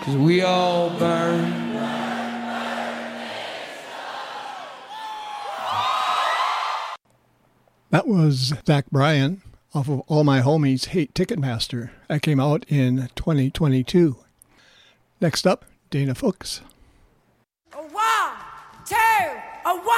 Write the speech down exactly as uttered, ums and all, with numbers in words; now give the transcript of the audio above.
'cause we all burn. That was Zach Bryan off of All My Homies Hate Ticketmaster. That came out in twenty twenty-two. Next up, Dana Fuchs. A one, two, a one.